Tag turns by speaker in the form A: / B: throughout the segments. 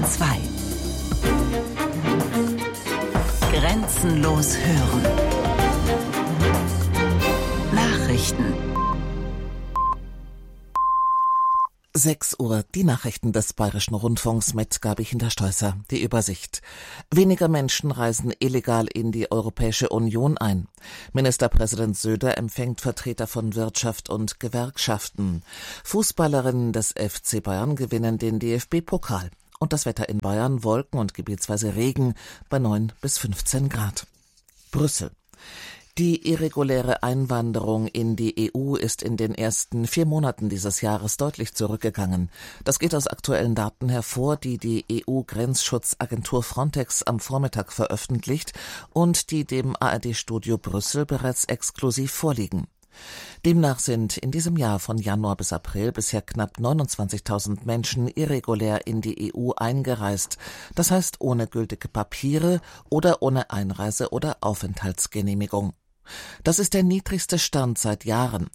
A: 2. Grenzenlos hören. Nachrichten.
B: 6 Uhr, die Nachrichten des Bayerischen Rundfunks mit Gabi Hinterstoisser. Die Übersicht. Weniger Menschen reisen illegal in die Europäische Union ein. Ministerpräsident Söder empfängt Vertreter von Wirtschaft und Gewerkschaften. Fußballerinnen des FC Bayern gewinnen den DFB-Pokal. Und das Wetter in Bayern, Wolken und gebietsweise Regen bei 9 bis 15 Grad. Brüssel. Die irreguläre Einwanderung in die EU ist in den ersten 4 Monaten dieses Jahres deutlich zurückgegangen. Das geht aus aktuellen Daten hervor, die die EU-Grenzschutzagentur Frontex am Vormittag veröffentlicht und die dem ARD-Studio Brüssel bereits exklusiv vorliegen. Demnach sind in diesem Jahr von Januar bis April bisher knapp 29.000 Menschen irregulär in die EU eingereist, das heißt ohne gültige Papiere oder ohne Einreise- oder Aufenthaltsgenehmigung. Das ist der niedrigste Stand seit Jahren.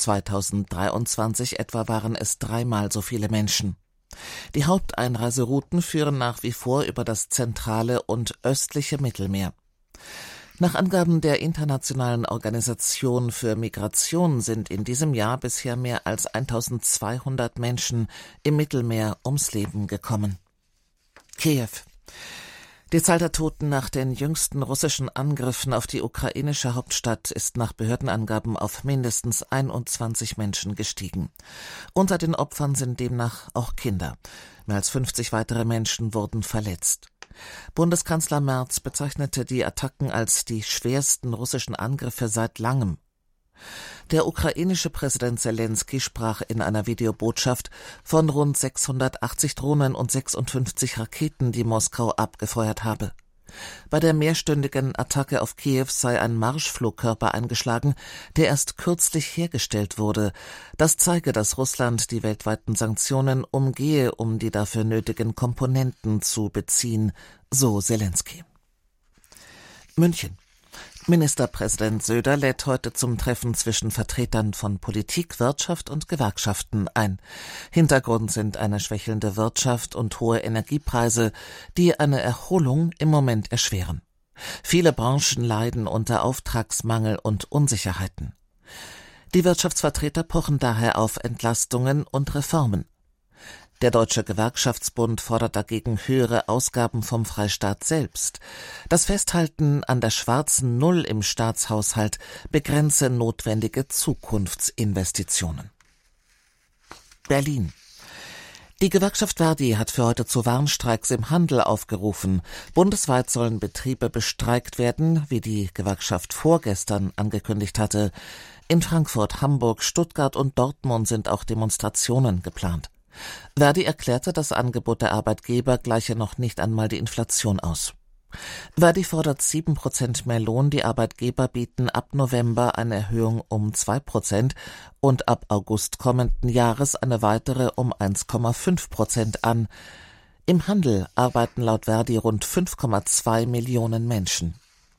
B: 2023 etwa waren es 3-mal so viele Menschen. Die Haupteinreiserouten führen nach wie vor über das zentrale und östliche Mittelmeer. Nach Angaben der Internationalen Organisation für Migration sind in diesem Jahr bisher mehr als 1.200 Menschen im Mittelmeer ums Leben gekommen. Kiew. Die Zahl der Toten nach den jüngsten russischen Angriffen auf die ukrainische Hauptstadt ist nach Behördenangaben auf mindestens 21 Menschen gestiegen. Unter den Opfern sind demnach auch Kinder. Mehr als 50 weitere Menschen wurden verletzt. Bundeskanzler Merz bezeichnete die Attacken als die schwersten russischen Angriffe seit langem. Der ukrainische Präsident Selenskyj sprach in einer Videobotschaft von rund 680 Drohnen und 56 Raketen, die Moskau abgefeuert habe. Bei der mehrstündigen Attacke auf Kiew sei ein Marschflugkörper eingeschlagen, der erst kürzlich hergestellt wurde. Das zeige, dass Russland die weltweiten Sanktionen umgehe, um die dafür nötigen Komponenten zu beziehen, so Selenskyj. München. Ministerpräsident Söder lädt heute zum Treffen zwischen Vertretern von Politik, Wirtschaft und Gewerkschaften ein. Hintergrund sind eine schwächelnde Wirtschaft und hohe Energiepreise, die eine Erholung im Moment erschweren. Viele Branchen leiden unter Auftragsmangel und Unsicherheiten. Die Wirtschaftsvertreter pochen daher auf Entlastungen und Reformen. Der Deutsche Gewerkschaftsbund fordert dagegen höhere Ausgaben vom Freistaat selbst. Das Festhalten an der schwarzen Null im Staatshaushalt begrenze notwendige Zukunftsinvestitionen. Berlin. Die Gewerkschaft Verdi hat für heute zu Warnstreiks im Handel aufgerufen. Bundesweit sollen Betriebe bestreikt werden, wie die Gewerkschaft vorgestern angekündigt hatte. In Frankfurt, Hamburg, Stuttgart und Dortmund sind auch Demonstrationen geplant. Verdi erklärte, das Angebot der Arbeitgeber gleiche noch nicht einmal die Inflation aus. Verdi fordert 7% mehr Lohn, die Arbeitgeber bieten ab November eine Erhöhung um 2% und ab August kommenden Jahres eine weitere um 1,5% an. Im Handel arbeiten laut Verdi rund 5,2 Millionen Menschen.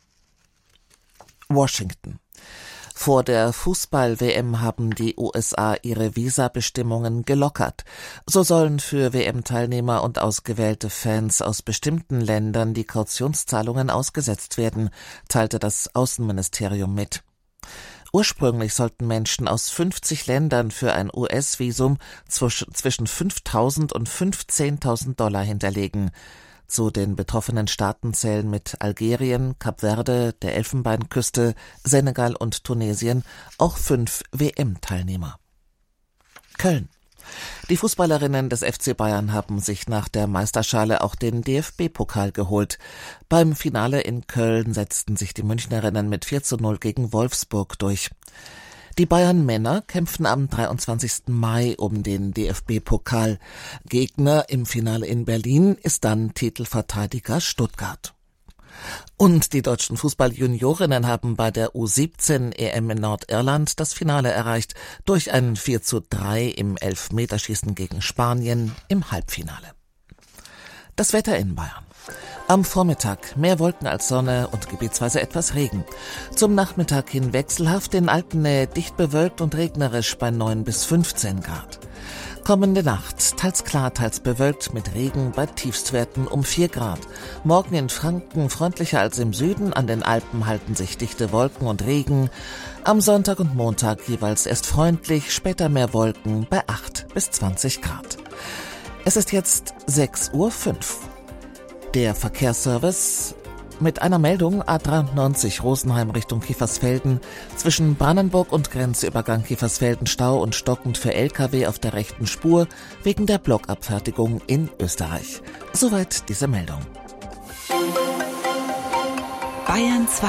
B: Washington. Vor der Fußball-WM haben die USA ihre Visabestimmungen gelockert. So sollen für WM-Teilnehmer und ausgewählte Fans aus bestimmten Ländern die Kautionszahlungen ausgesetzt werden, teilte das Außenministerium mit. Ursprünglich sollten Menschen aus 50 Ländern für ein US-Visum zwischen 5.000 und 15.000 Dollar hinterlegen. Zu den betroffenen Staaten zählen mit Algerien, Kap Verde, der Elfenbeinküste, Senegal und Tunesien auch 5 WM-Teilnehmer. Köln. Die Fußballerinnen des FC Bayern haben sich nach der Meisterschale auch den DFB-Pokal geholt. Beim Finale in Köln setzten sich die Münchnerinnen mit 4:0 gegen Wolfsburg durch. Die Bayern-Männer kämpfen am 23. Mai um den DFB-Pokal. Gegner im Finale in Berlin ist dann Titelverteidiger Stuttgart. Und die deutschen Fußball-Juniorinnen haben bei der U17-EM in Nordirland das Finale erreicht durch ein 4:3 im Elfmeterschießen gegen Spanien im Halbfinale. Das Wetter in Bayern. Am Vormittag mehr Wolken als Sonne und gebietsweise etwas Regen. Zum Nachmittag hin wechselhaft, in Alpennähe dicht bewölkt und regnerisch bei 9 bis 15 Grad. Kommende Nacht, teils klar, teils bewölkt mit Regen bei Tiefstwerten um 4 Grad. Morgen in Franken freundlicher als im Süden, an den Alpen halten sich dichte Wolken und Regen. Am Sonntag und Montag jeweils erst freundlich, später mehr Wolken bei 8 bis 20 Grad. Es ist jetzt 6:05 Uhr. Der Verkehrsservice mit einer Meldung: A93 Rosenheim Richtung Kiefersfelden. Zwischen Brandenburg und Grenzübergang Kiefersfelden Stau und stockend für Lkw auf der rechten Spur wegen der Blockabfertigung in Österreich. Soweit diese Meldung.
A: Bayern 2.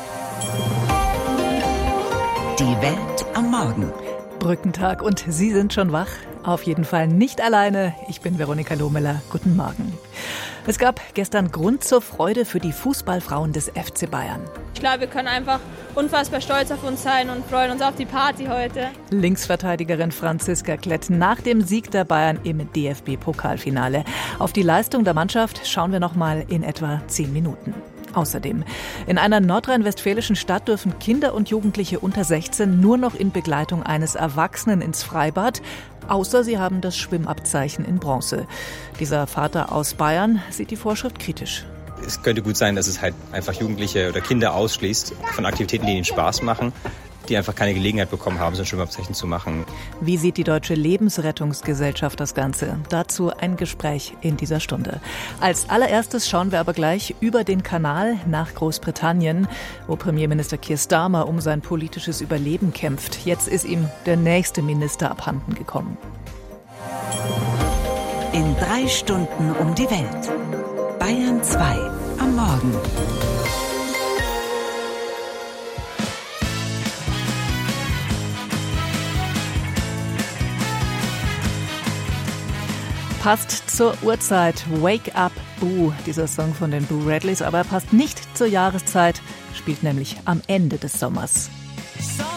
A: Die Welt am Morgen.
C: Brückentag und Sie sind schon wach? Auf jeden Fall nicht alleine. Ich bin Veronika Lohmiller. Guten Morgen. Es gab gestern Grund zur Freude für die Fußballfrauen des FC Bayern.
D: Ich glaube, wir können einfach unfassbar stolz auf uns sein und freuen uns auf die Party heute.
C: Linksverteidigerin Franziska Klett nach dem Sieg der Bayern im DFB-Pokalfinale. Auf die Leistung der Mannschaft schauen wir noch mal in etwa 10 Minuten. Außerdem, in einer nordrhein-westfälischen Stadt dürfen Kinder und Jugendliche unter 16 nur noch in Begleitung eines Erwachsenen ins Freibad, außer sie haben das Schwimmabzeichen in Bronze. Dieser Vater aus Bayern sieht die Vorschrift kritisch.
E: Es könnte gut sein, dass es halt einfach Jugendliche oder Kinder ausschließt von Aktivitäten, die ihnen Spaß machen, die einfach keine Gelegenheit bekommen haben, so ein Schwimmabzeichen zu machen.
C: Wie sieht die Deutsche Lebensrettungsgesellschaft das Ganze? Dazu ein Gespräch in dieser Stunde. Als allererstes schauen wir aber gleich über den Kanal nach Großbritannien, wo Premierminister Keir Starmer um sein politisches Überleben kämpft. Jetzt ist ihm der nächste Minister abhanden gekommen.
A: In 3 Stunden um die Welt. Bayern 2 am Morgen.
C: Passt zur Uhrzeit. Wake Up, Boo, dieser Song von den Boo Radleys, aber er passt nicht zur Jahreszeit, spielt nämlich am Ende des Sommers.